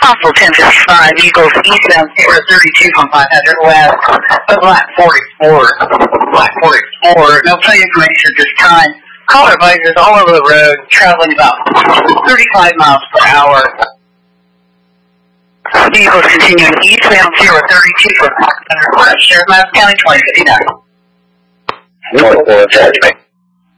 Possible 1055, Eagles eastbound 032 from 500 west, Black 44. Black 44, no play information at this time. Caller advisors all over the road, traveling about 35 miles per hour. Vehicles continuing eastbound 032 from 500 west, Sheriff Madison County 2059. 24,